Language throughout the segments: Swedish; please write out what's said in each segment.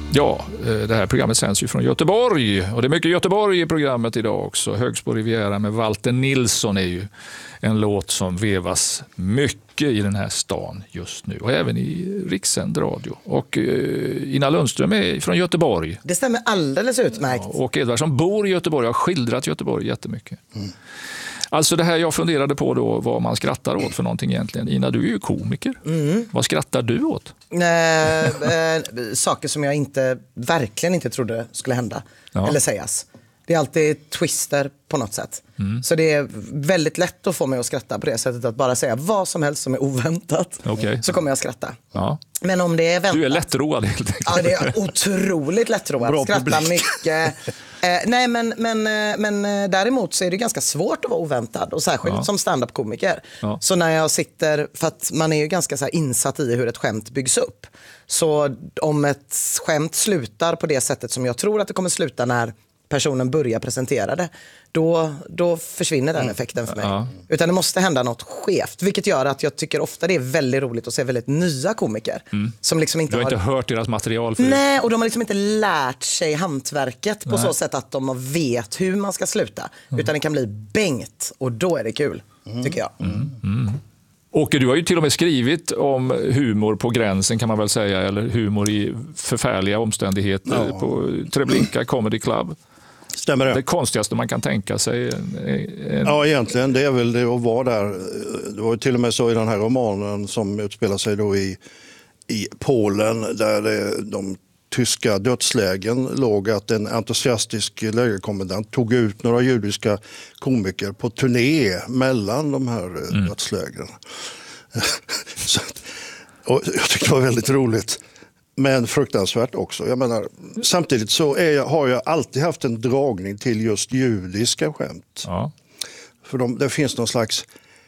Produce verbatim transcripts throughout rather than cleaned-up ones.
Ja, det här programmet sänds ju från Göteborg och det är mycket Göteborg i programmet idag också. Högs på Riviera med Walter Nilsson är ju en låt som vevas mycket i den här stan just nu och även i rikssänd radio. Och uh, Ina Lundström är från Göteborg. Det stämmer alldeles utmärkt. Ja, och Edvard som bor i Göteborg har skildrat Göteborg jättemycket. Mm. Alltså det här jag funderade på då, vad man skrattar åt för någonting egentligen. Ina, du är ju komiker. Mm. Vad skrattar du åt? Eh, eh, saker som jag inte, verkligen inte trodde skulle hända. Ja. Eller sägas. Det är alltid twister på något sätt. Mm. Så det är väldigt lätt att få mig att skratta på det sättet. Att bara säga vad som helst som är oväntat. Okay. Så kommer jag att skratta. Ja. Men om det är väntat... Du är lättroad helt enkelt. Ja, det är otroligt lättroad. Bra skrattar publik. Mycket. Eh, nej, men, men, men däremot så är det ganska svårt att vara oväntad. Och särskilt ja. som stand-up-komiker. Ja. Så när jag sitter... För att man är ju ganska så här insatt i hur ett skämt byggs upp. Så om ett skämt slutar på det sättet som jag tror att det kommer sluta när personen börjar presentera det, då, då försvinner den effekten för mig. Ja. Utan det måste hända något skevt, vilket gör att jag tycker ofta det är väldigt roligt att se väldigt nya komiker. Mm. Som liksom inte du har, har inte hört deras material förut. Nej, och de har liksom inte lärt sig hantverket på Nej. så sätt att de vet hur man ska sluta. Mm. Utan det kan bli bängt, och då är det kul, mm. tycker jag. Mm. Mm. Och du har ju till och med skrivit om humor på gränsen kan man väl säga, eller humor i förfärliga omständigheter ja. på Treblinka Comedy Club. Stämmer det? Det konstigaste man kan tänka sig. En, en... Ja, egentligen det är väl det att vara där. Det var ju till och med så i den här romanen som utspelar sig då i, i Polen, där det, de tyska dödslägen låg, att en entusiastisk lägerkommendant tog ut några judiska komiker på turné mellan de här mm. dödslägren. Så, och jag tyckte det var väldigt roligt. Men fruktansvärt också. Jag menar, samtidigt så är jag, har jag alltid haft en dragning till just judiska skämt. Ja. För de, det finns någon slags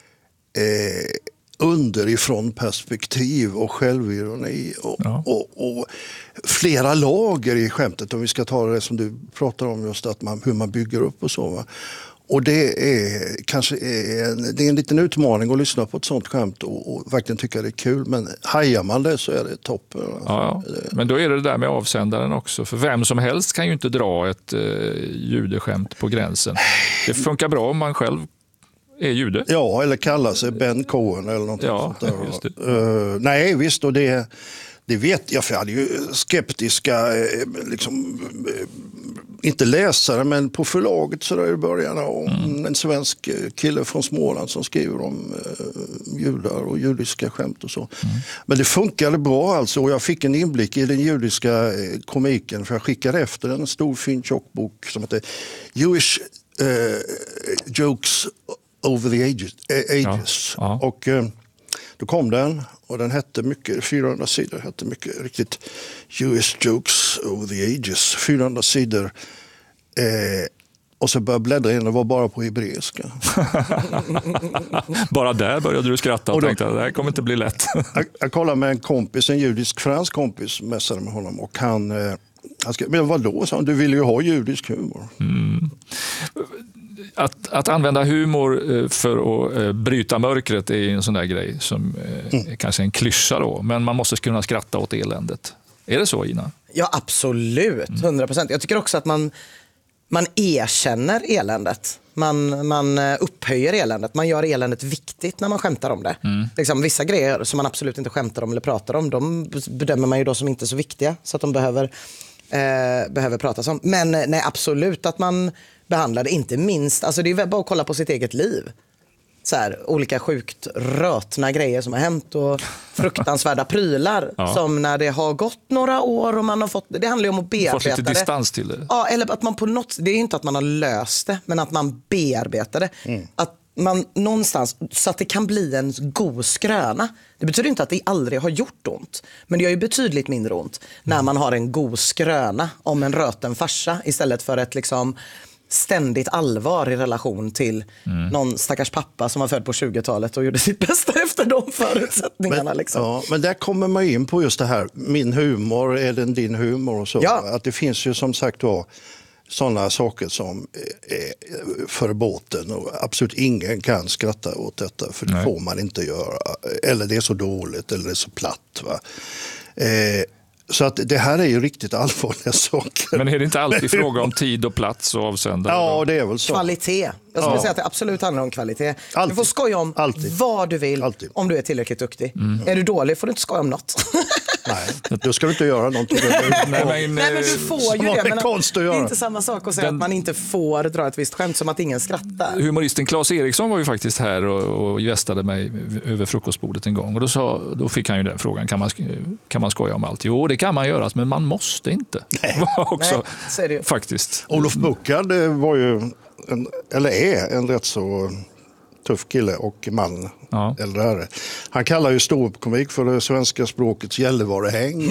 eh, underifrån perspektiv och självironi och, ja. och, och flera lager i skämtet, om vi ska ta det som du pratar om, just att man, hur man bygger upp och så. Va? Och det är kanske är, det är en liten utmaning att lyssna på ett sånt skämt och, och verkligen tycka det är kul. Men hajar man det så är det toppen. Ja, ja. Men då är det det där med avsändaren också. För vem som helst kan ju inte dra ett eh, judeskämt på gränsen. Det funkar bra om man själv är jude. Ja, eller kallar sig Ben Cohen eller något ja, sånt där. Just det. Uh, nej, visst, och det, det vet jag, för jag hade ju skeptiska liksom, inte läsare, men på förlaget så där i början om mm. en svensk kille från Småland som skriver om uh, judar och judiska skämt och så. Mm. Men det funkade bra alltså, och jag fick en inblick i den judiska komiken, för jag skickade efter en stor fin tjock bok som heter Jewish uh, Jokes Over the Ages. ages. Ja. Ja. Och uh, då kom den, och den hette mycket, fyrahundra sidor, hette mycket riktigt Jewish Jokes Over the Ages, fyrahundra sidor. Eh, och så började bläddra in, det var bara på hebreiska. Bara där började du skratta och, och då, tänkte att det här kommer inte bli lätt. jag, jag kollade med en kompis, en judisk-fransk kompis, mässade med honom, och han, eh, han skrev, men vadå, sa han, du vill ju ha judisk humor. Mm. Att, att använda humor för att bryta mörkret är en sån där grej som mm. är kanske en klyscha då, men man måste kunna skratta åt eländet. Är det så, Ina? Ja, absolut. hundra procent. Jag tycker också att man, man erkänner eländet. Man, man upphöjer eländet. Man gör eländet viktigt när man skämtar om det. Mm. Liksom, vissa grejer som man absolut inte skämtar om eller pratar om, de bedömer man ju då som inte så viktiga, så att de behöver, eh, behöver pratas om. Men nej, absolut att man behandlar det, inte minst. Alltså det är väl bara att kolla på sitt eget liv. Så här, olika sjukt rötna grejer som har hänt och fruktansvärda prylar ja. som när det har gått några år och man har fått, det handlar ju om att bearbeta det. Fått lite distans till det. Ja, eller att man på något, det är ju inte att man har löst det, men att man bearbetar det. Mm. Att man någonstans, så att det kan bli en god skröna. Det betyder inte att det aldrig har gjort ont, men det gör ju betydligt mindre ont när mm. man har en god skröna om en röten farsa istället för ett liksom ständigt allvar i relation till mm. någon stackars pappa som var född på tjugotalet och gjorde sitt bästa efter de förutsättningarna. Men, liksom. ja, men där kommer man in på just det här, min humor, är den din humor och så. Ja. Att det finns ju som sagt då sådana saker som är för båten och absolut ingen kan skratta åt detta, för det Nej. får man inte göra. Eller det är så dåligt eller det är så platt. Va? Eh, så att det här är ju riktigt allvarliga saker. Men är det inte alltid fråga om tid och plats och avsändare? Ja, det är väl så. Kvalitet. Jag skulle Ja. säga att det absolut handlar om kvalitet. Alltid. Du får skoja om Alltid. vad du vill Alltid. om du är tillräckligt duktig. Är du dålig får du inte skoja om något. Nej, då ska du inte göra någonting. Nej, men, Nej, men du får ju Som har det. med Men konst att det är göra. inte samma sak att säga Den- att man inte får dra ett visst skämt som att ingen skrattar. Humoristen Claes Eriksson var ju faktiskt här och, och gästade mig över frukostbordet en gång. Och då, sa, då fick han ju den frågan, kan man, kan man skoja om allt? Jo, det kan man göra, men man måste inte. Var också, Nej, så är det ju. faktiskt. Olof Buckard var ju, en, eller är, en rätt så tuff kille och man. Ja. Eller herre. Han kallar ju ståuppkomik för det svenska språkets Gällivarehäng.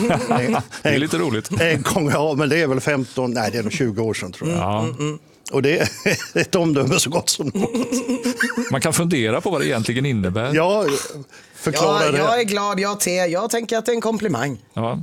Det är lite roligt. En gång, ja, men det är väl femton, nej det är nog tjugo år sedan tror jag. Ja. Och det är ett omdöme så gott som något. Man kan fundera på vad det egentligen innebär. Ja, förklara Ja, det. jag är glad, jag är te. Jag tänker att det är en komplimang. Ja.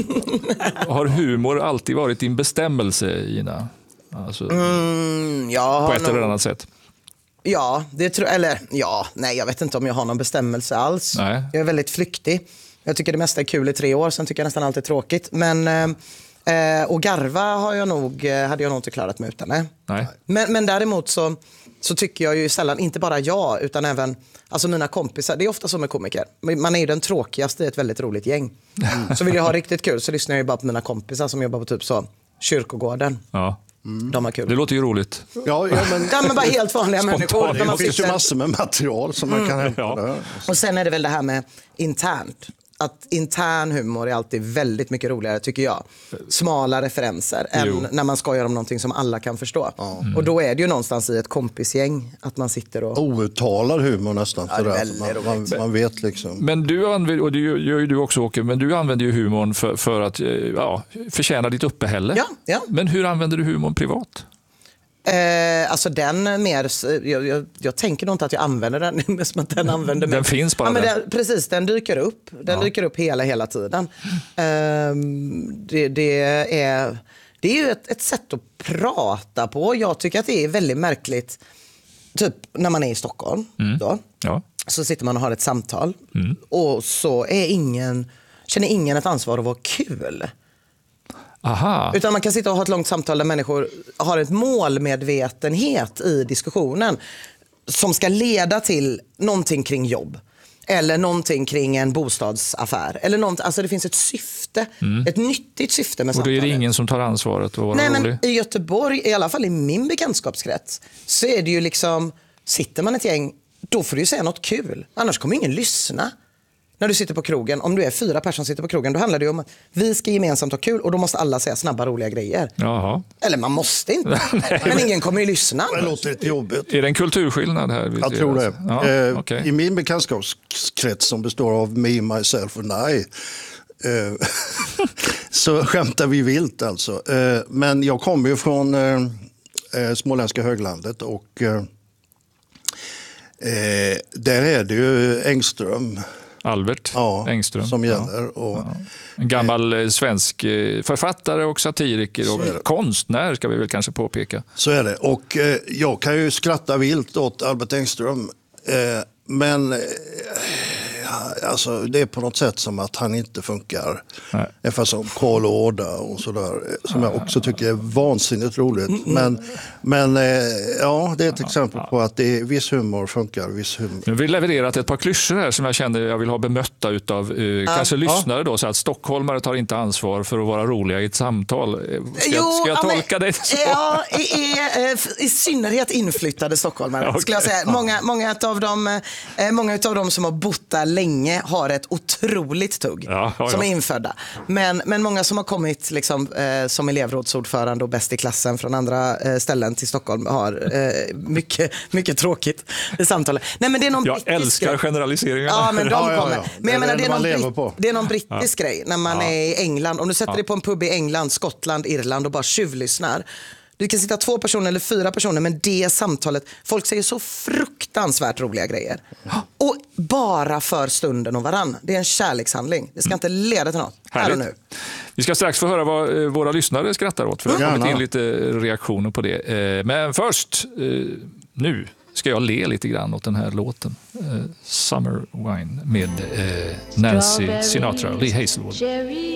Har humor alltid varit din bestämmelse, Gina? Alltså, Mm, jag har på ett nog- eller annat sätt? Ja, det tror eller ja, nej jag vet inte om jag har någon bestämmelse alls. Nej. Jag är väldigt flyktig. Jag tycker det mesta är kul i tre år, sen tycker jag nästan allt är tråkigt. Men, eh, och garva har jag nog, eh, hade jag nog inte klarat mig utan. Nej. Nej. Men, men däremot så, så tycker jag ju sällan, inte bara jag, utan även alltså mina kompisar. Det är ofta så med komiker. Man är ju den tråkigaste i ett väldigt roligt gäng. Så vill jag ha riktigt kul så lyssnar jag ju bara på mina kompisar som jobbar på typ så Kyrkogården. Ja. De har kul. Det låter ju roligt. Ja, ja, men Ja, men bara helt vanliga människor. Där man det finns ju sitter- massor med material som man kan hämta Ja. där. Och sen är det väl det här med internt. Att intern humor är alltid väldigt mycket roligare tycker jag. Smala referenser Jo. än när man skojar om någonting som alla kan förstå. Och då är det ju någonstans i ett kompisgäng att man sitter och... Outtalad humor nästan. Ja, det är sådär. väldigt man, man, man vet liksom. Men du använder, och det gör ju du också Åke, men du använder ju humorn för, för att eh, ja, förtjäna ditt uppehälle. Ja, ja. Men hur använder du humorn privat? Eh, alltså den mer, jag, jag, jag tänker nog inte att jag använder den, men som att den använder mig. Den finns bara ja, men där. den, precis, den dyker upp. Den Ja. dyker upp hela, hela tiden. Eh, det, det, är, det är ju ett, ett sätt att prata på. Jag tycker att det är väldigt märkligt, typ när man är i Stockholm. Då, Ja. så sitter man och har ett samtal och så är ingen, känner ingen ett ansvar att vara kul. Aha. Utan man kan sitta och ha ett långt samtal där människor har ett målmedvetenhet i diskussionen som ska leda till någonting kring jobb. Eller någonting kring en bostadsaffär. Eller något, alltså det finns ett syfte, ett nyttigt syfte med Och då är samtalet. det ingen som tar ansvaret att vara Nej, rolig? men i Göteborg, i alla fall i min bekantskapskrets, så är det ju liksom, sitter man ett gäng, då får du ju säga något kul. Annars kommer ingen lyssna. När du sitter på krogen, om du är fyra personer som sitter på krogen, då handlar det ju om att vi ska gemensamt ha kul och då måste alla säga snabba, roliga grejer. Jaha. Eller man måste inte, men ingen kommer ju lyssna. Det låter lite jobbigt. Är det en kulturskillnad här? vi Jag ser tror det. alltså? Ja, eh, okej. I min bekantskapskrets som består av me, myself and I eh, så skämtar vi vilt alltså. Eh, men jag kommer ju från eh, eh, småländska höglandet och eh, eh, där är det ju Engström Albert ja, Engström. som Ja. gäller. Och, En gammal eh, svensk eh, författare och satiriker och konstnär ska vi väl kanske påpeka. Så är det. Och eh, jag kan ju skratta vilt åt Albert Engström. Eh, men eh, alltså, det är på något sätt som att han inte funkar. Nej. Ungefär som Karl Årda och sådär. eh, Som jag också tycker är vansinnigt roligt. Men, men eh, ja, det är ett exempel på att det är, viss humor funkar. Viss humor. Nu har vi levererat ett par klyschor här som jag kände jag vill ha bemötta utav eh, kanske lyssnare då, så att stockholmare tar inte ansvar för att vara roliga i ett samtal. Eh, Ska, jag- ska jag ja, men- tolka det så? Ja, i, i, eh, i synnerhet inflyttade stockholmare Okej. skulle jag säga. Många, många av dem, eh, många utav dem som har bott där länge har ett otroligt tugg Ja, ja, som ja. är infödda. Men, men många som har kommit liksom, eh, som elevrådsordförande och bäst i klassen från andra eh, ställen till Stockholm har eh, mycket, mycket tråkigt i samtalet. Nej, men det är någon Jag brittisk älskar grej. generaliseringarna. Ja, men de Ja, ja, kommer. ja. Men jag Det är menar, det det är, man någon lever britt, på. det är någon brittisk grej när man är i England. Om du sätter dig på en pub i England, Skottland, Irland och bara tjuvlyssnar. Du kan sitta två personer eller fyra personer, men det samtalet, folk säger så fruktansvärt roliga grejer. Och bara för stunden och varann. Det är en kärlekshandling. Det ska inte leda till något. Här och Härligt. nu. Vi ska strax få höra vad eh, våra lyssnare skrattar åt, för det har kommit Gärna. in lite reaktioner på det. Eh, Men först, eh, nu ska jag le lite grann åt den här låten. Eh, Summer Wine med eh, Nancy Sinatra och Lee Hazelwood. Cherry